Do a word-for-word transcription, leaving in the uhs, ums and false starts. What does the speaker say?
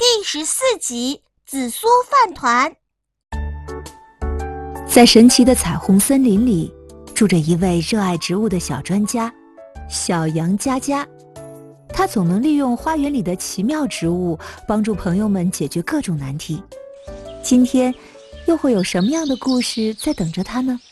第十四集紫苏饭团。 在神奇的彩虹森林里，住着一位热爱植物的小专家小羊佳佳。他总能利用花园里的奇妙植物，帮助朋友们解决各种难题。今天又会有什么样的故事在等着他呢？